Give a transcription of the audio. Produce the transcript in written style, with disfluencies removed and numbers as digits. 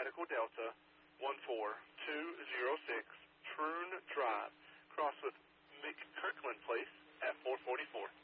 Medical Delta 14206 Troon Drive, cross with McKirkland Place at 444.